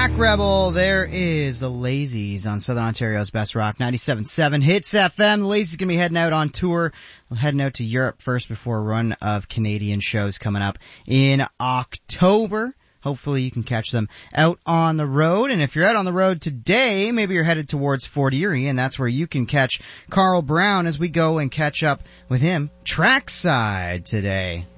Track Rebel. There is the Lazies on Southern Ontario's Best Rock 97.7 Hits FM. The Lazies going to be heading out on tour. We're heading out to Europe first before a run of Canadian shows coming up in October. Hopefully you can catch them out on the road. And if you're out on the road today, maybe you're headed towards Fort Erie, and that's where you can catch Carl Brown as we go and catch up with him trackside today.